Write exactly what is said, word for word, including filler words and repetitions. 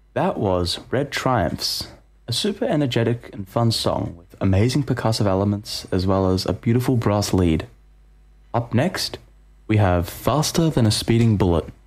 That was Red Triumphs, a super energetic and fun song with amazing percussive elements as well as a beautiful brass lead. Up next, we have Faster Than a Speeding Bullet,